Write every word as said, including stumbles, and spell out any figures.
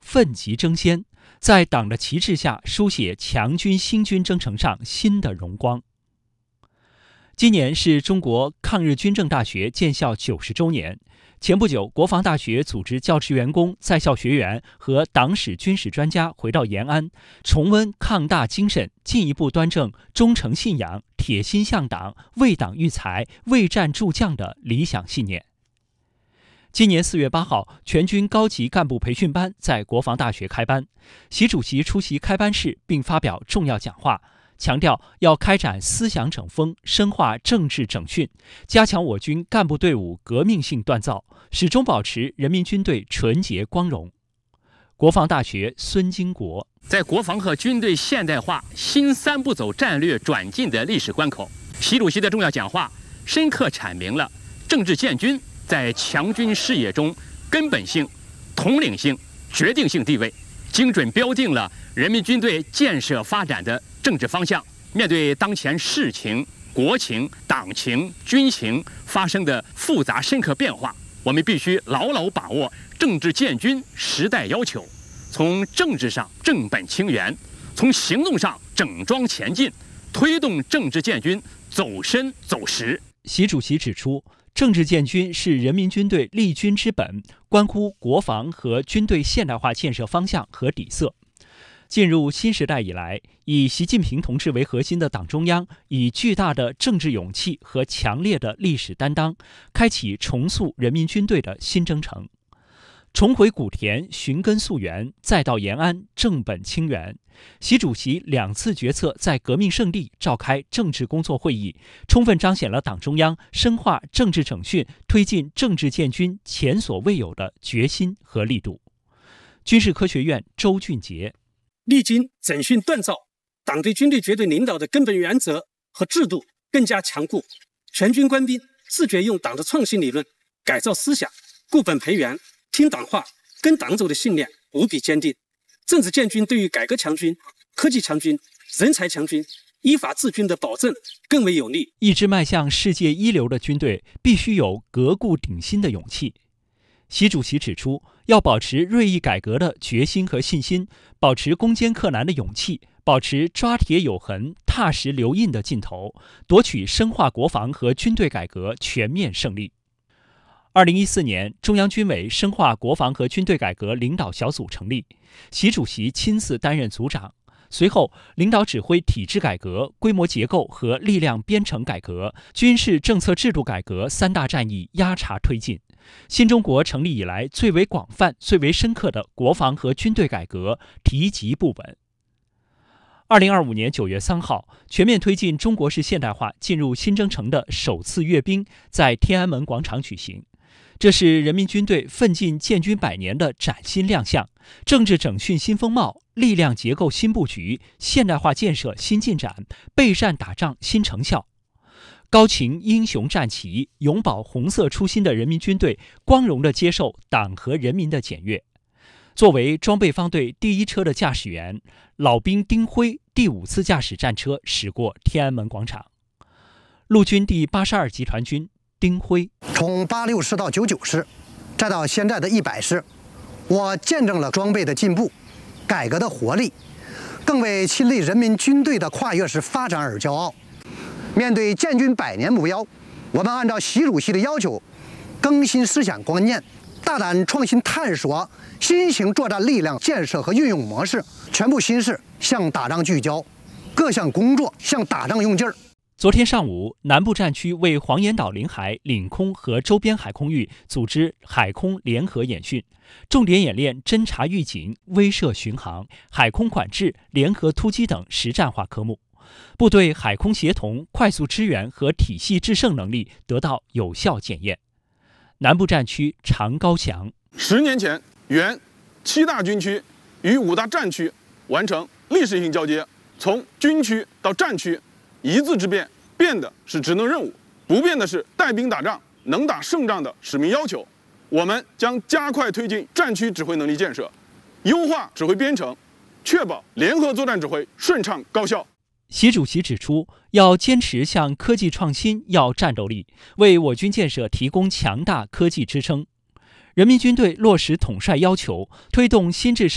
奋楫争先，在党的旗帜下书写强军兴军征程上新的荣光。今年是中国抗日军政大学建校九十周年。前不久，国防大学组织教职员工、在校学员和党史军事专家回到延安，重温抗大精神，进一步端正忠诚信仰、铁心向党、为党育才、为战助将的理想信念。今年四月八号，全军高级干部培训班在国防大学开班，习主席出席开班式并发表重要讲话，强调要开展思想整风，深化政治整训，加强我军干部队伍革命性锻造，始终保持人民军队纯洁光荣。国防大学孙金国在国防和军队现代化新三步走战略转进的历史关口，习主席的重要讲话深刻阐明了政治建军在强军视野中根本性、统领性、决定性地位，精准标定了人民军队建设发展的政治方向。面对当前世情、国情、党情、军情发生的复杂深刻变化，我们必须牢牢把握政治建军时代要求，从政治上正本清源，从行动上整装前进，推动政治建军走深走实。 习主席指出，政治建军是人民军队立军之本，关乎国防和军队现代化建设方向和底色。进入新时代以来，以习近平同志为核心的党中央以巨大的政治勇气和强烈的历史担当，开启重塑人民军队的新征程。重回古田，寻根溯源，再到延安，正本清源。习主席两次决策在革命圣地召开政治工作会议，充分彰显了党中央深化政治整训、推进政治建军前所未有的决心和力度。军事科学院周俊杰， 历经整训锻造，党对军队绝对领导的根本原则和制度更加强固，全军官兵自觉用党的创新理论改造思想，固本培元，听党话、跟党走的信念无比坚定。政治建军对于改革强军、科技强军、人才强军、依法治军的保证更为有利。 一支迈向世界一流的军队，必须有革故鼎新的勇气。习主席指出，要保持锐意改革的决心和信心，保持攻坚克难的勇气，保持抓铁有痕、踏实留印的劲头，夺取深化国防和军队改革全面胜利。二零一四年，中央军委深化国防和军队改革领导小组成立，习主席亲自担任组长。随后，领导指挥体制改革、规模结构和力量编程改革、军事政策制度改革三大战役压茬推进。新中国成立以来最为广泛、最为深刻的国防和军队改革提及不稳。二零二五年九月三号，全面推进中国式现代化进入新征程的首次阅兵在天安门广场举行。这是人民军队奋进建军百年的崭新亮相，政治整训新风貌、力量结构新布局、现代化建设新进展、备战打仗新成效。高擎英雄战旗，永葆红色初心的人民军队，光荣地接受党和人民的检阅。作为装备方队第一车的驾驶员，老兵丁辉第五次驾驶战车驶过天安门广场。陆军第八十二集团军丁辉， 从八六师到九九师，再到现在的一百师，我见证了装备的进步、改革的活力，更为亲历人民军队的跨越式发展而骄傲。面对建军百年目标，我们按照习主席的要求，更新思想观念，大胆创新探索新型作战力量建设和运用模式，全部心思向打仗聚焦，各项工作向打仗用劲儿。 昨天上午，南部战区为黄岩岛领海、领空和周边海空域组织海空联合演训，重点演练侦察预警、威慑巡航、海空管制、联合突击等实战化科目。部队海空协同、快速支援和体系制胜能力得到有效检验。南部战区常高翔， 十年前，原七大军区与五大战区完成历史性交接，从军区到战区，一字之变，变的是职能任务，不变的是带兵打仗、能打胜仗的使命要求。我们将加快推进战区指挥能力建设，优化指挥编程，确保联合作战指挥顺畅高效。 习主席指出，要坚持向科技创新要战斗力，为我军建设提供强大科技支撑。人民军队落实统帅要求，推动新制